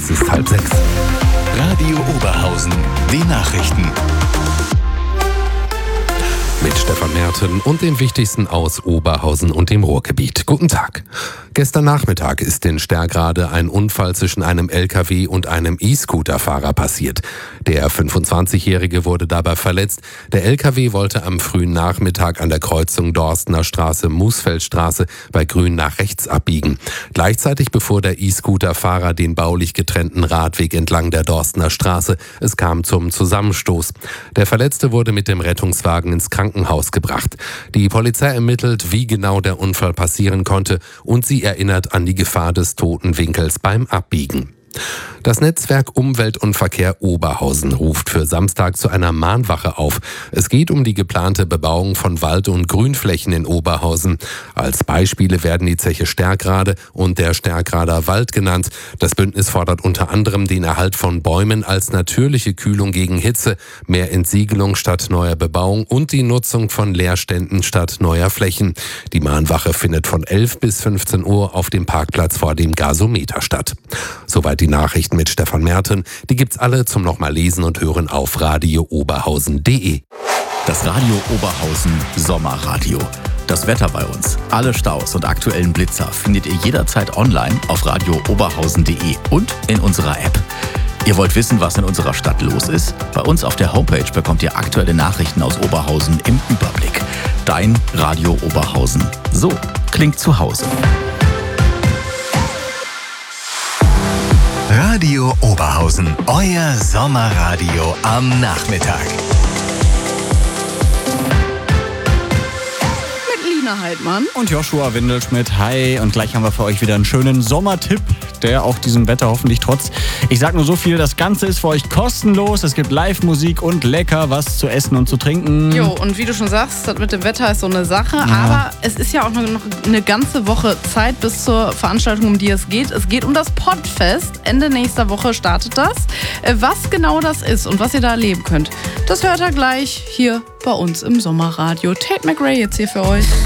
Es ist 5:30. Radio Oberhausen, die Nachrichten. Mit Stefan Merten und den Wichtigsten aus Oberhausen und dem Ruhrgebiet. Guten Tag. Gestern Nachmittag ist in Stergrade ein Unfall zwischen einem LKW und einem E-Scooter-Fahrer passiert. Der 25-Jährige wurde dabei verletzt. Der LKW wollte am frühen Nachmittag an der Kreuzung Dorstener Straße-Musfeldstraße bei Grün nach rechts abbiegen. Gleichzeitig befuhr der E-Scooter-Fahrer den baulich getrennten Radweg entlang der Dorstener Straße. Es kam zum Zusammenstoß. Der Verletzte wurde mit dem Rettungswagen ins Krankenhaus gebracht. Die Polizei ermittelt, wie genau der Unfall passieren konnte, und sie erinnert an die Gefahr des toten Winkels beim Abbiegen. Das Netzwerk Umwelt und Verkehr Oberhausen ruft für Samstag zu einer Mahnwache auf. Es geht um die geplante Bebauung von Wald- und Grünflächen in Oberhausen. Als Beispiele werden die Zeche Stergrade und der Stergrader Wald genannt. Das Bündnis fordert unter anderem den Erhalt von Bäumen als natürliche Kühlung gegen Hitze, mehr Entsiegelung statt neuer Bebauung und die Nutzung von Leerständen statt neuer Flächen. Die Mahnwache findet von 11 bis 15 Uhr auf dem Parkplatz vor dem Gasometer statt. Soweit die Nachrichten mit Stefan Merten. Die gibt's alle zum nochmal lesen und hören auf radiooberhausen.de. Das Radio Oberhausen Sommerradio. Das Wetter bei uns, alle Staus und aktuellen Blitzer findet ihr jederzeit online auf radiooberhausen.de und in unserer App. Ihr wollt wissen, was in unserer Stadt los ist? Bei uns auf der Homepage bekommt ihr aktuelle Nachrichten aus Oberhausen im Überblick. Dein Radio Oberhausen. So klingt zu Hause. Radio Oberhausen, euer Sommerradio am Nachmittag. Mit Lina Heidmann und Joshua Windelschmidt. Hi, und gleich haben wir für euch wieder einen schönen Sommertipp, der auch diesem Wetter hoffentlich trotz. Ich sag nur so viel, das Ganze ist für euch kostenlos. Es gibt Live-Musik und lecker was zu essen und zu trinken. Jo, und wie du schon sagst, das mit dem Wetter ist so eine Sache, aber es ist ja auch noch eine ganze Woche Zeit bis zur Veranstaltung, um die es geht. Es geht um das Podfest. Ende nächster Woche startet das. Was genau das ist und was ihr da erleben könnt, das hört ihr gleich hier bei uns im Sommerradio. Tate McRae jetzt hier für euch.